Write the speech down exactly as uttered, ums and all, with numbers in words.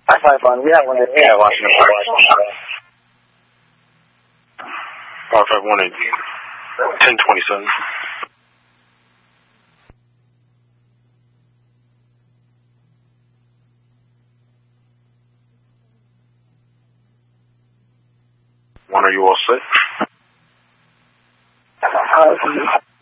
I five one. We have one. Yeah, Washington. five five one eight. ten twenty-seven. One, are you all set? Uh,